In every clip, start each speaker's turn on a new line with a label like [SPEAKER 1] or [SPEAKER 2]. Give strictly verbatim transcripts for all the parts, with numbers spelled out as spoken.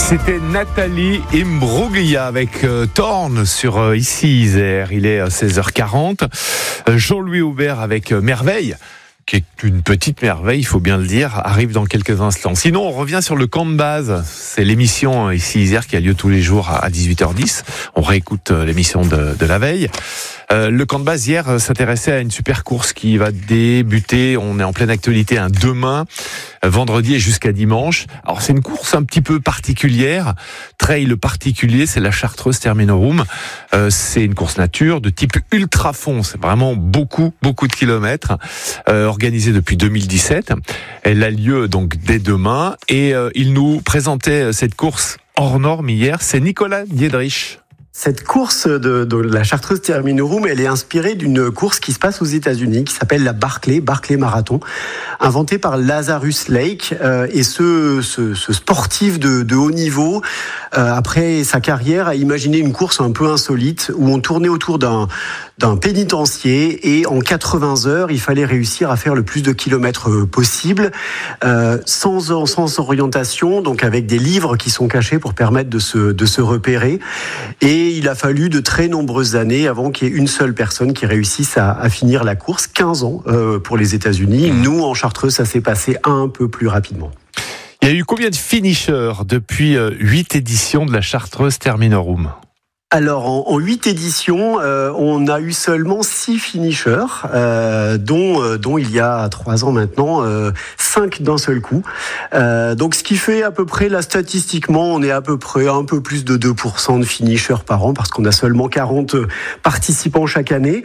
[SPEAKER 1] C'était Nathalie Imbruglia avec euh, Thorn sur euh, Ici Isère. Il est euh, seize heures quarante. Euh, Jean-Louis Aubert avec euh, Merveille, qui est une petite merveille, il faut bien le dire, arrive dans quelques instants. Sinon, on revient sur le camp de base. C'est l'émission euh, Ici Isère qui a lieu tous les jours à dix-huit heures dix. On réécoute euh, l'émission de, de la veille. Euh, le camp de base hier euh, s'intéressait à une super course qui va débuter. On est en pleine actualité un demain, euh, vendredi et jusqu'à dimanche. Alors c'est une course un petit peu particulière, trail particulier, c'est la Chartreuse Terminorum. Euh, c'est une course nature de type ultra fond. C'est vraiment beaucoup beaucoup de kilomètres, euh, organisée depuis deux mille dix-sept. Elle a lieu donc dès demain et euh, il nous présentait cette course hors norme hier. C'est Nicolas Diedrich.
[SPEAKER 2] Cette course de, de la Chartreuse Terminorum, elle est inspirée d'une course qui se passe aux États-Unis, qui s'appelle la Barclay, Barclay Marathon, inventée par Lazarus Lake. Euh, et ce, ce, ce sportif de, de haut niveau, euh, après sa carrière, a imaginé une course un peu insolite où on tournait autour d'un, d'un pénitencier et en quatre-vingts heures, il fallait réussir à faire le plus de kilomètres possible, euh, sans, sans orientation, donc avec des livres qui sont cachés pour permettre de se, de se repérer. Et il a fallu de très nombreuses années avant qu'il y ait une seule personne qui réussisse à, à finir la course. quinze ans euh, pour les États-Unis. Nous, en Chartreuse, ça s'est passé un peu plus rapidement.
[SPEAKER 1] Il y a eu combien de finishers depuis huit éditions de la Chartreuse Terminorum ?
[SPEAKER 2] Alors, en, en huit éditions, euh, on a eu seulement six finishers, euh, dont, euh, dont il y a trois ans maintenant, euh, cinq d'un seul coup. Euh, donc, ce qui fait à peu près, là, statistiquement, on est à peu près un peu plus de deux pour cent de finishers par an, parce qu'on a seulement quarante participants chaque année.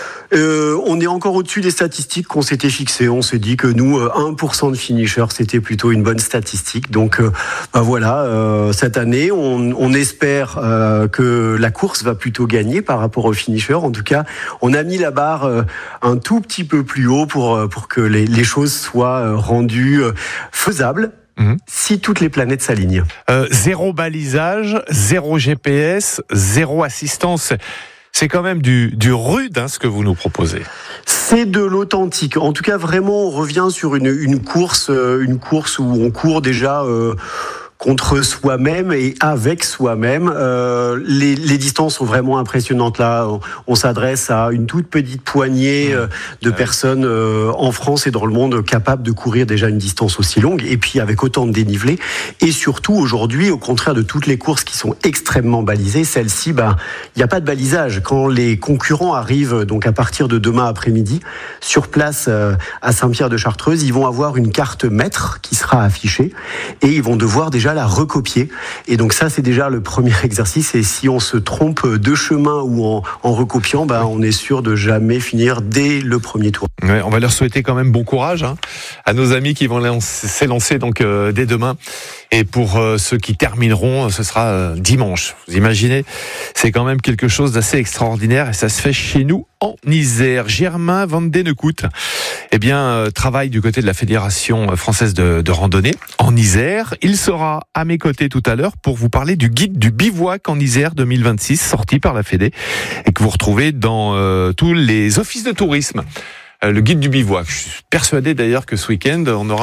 [SPEAKER 2] Euh, on est encore au-dessus des statistiques qu'on s'était fixées. On s'est dit que nous, un pour cent de finishers, c'était plutôt une bonne statistique. Donc, euh, bah voilà, euh, cette année, on, on espère euh, que la course va plutôt gagner par rapport aux finishers. En tout cas, on a mis la barre euh, un tout petit peu plus haut pour, pour que les, les choses soient rendues euh, faisables. Mmh. Si toutes les planètes s'alignent.
[SPEAKER 1] Euh, zéro balisage, zéro G P S, zéro assistance. C'est quand même du, du rude, hein, ce que vous nous proposez.
[SPEAKER 2] C'est de l'authentique. En tout cas, vraiment, on revient sur une, une course, une course où on court déjà euh, contre soi-même et avec soi-même. Euh, les, les distances sont vraiment impressionnantes. Là, on, on s'adresse à une toute petite poignée euh, de ouais. personnes euh, en France et dans le monde capables de courir déjà une distance aussi longue et puis avec autant de dénivelé. Et surtout, aujourd'hui, au contraire de toutes les courses qui sont extrêmement balisées, celle-ci, ben, il n'y a pas de balisage. Quand les concurrents arrivent, donc à partir de demain après-midi, sur place euh, à Saint-Pierre-de-Chartreuse, ils vont avoir une carte maître qui sera affichée et ils vont devoir déjà la recopier. Et donc ça, c'est déjà le premier exercice. Et si on se trompe de chemin ou en, en recopiant, ben, on est sûr de jamais finir dès le premier tour.
[SPEAKER 1] Ouais, on va leur souhaiter quand même bon courage hein, à nos amis qui vont s'élancer donc euh, dès demain. Et pour euh, ceux qui termineront, ce sera euh, dimanche. Vous imaginez, c'est quand même quelque chose d'assez extraordinaire et ça se fait chez nous en Isère. Germain Van Denecout, eh bien, euh, travaille du côté de la Fédération française de, de randonnée en Isère. Il sera à mes côtés tout à l'heure pour vous parler du guide du bivouac en Isère deux mille vingt-six, sorti par la Fédé et que vous retrouvez dans euh, tous les offices de tourisme. Euh, le guide du bivouac. Je suis persuadé d'ailleurs que ce week-end, on aura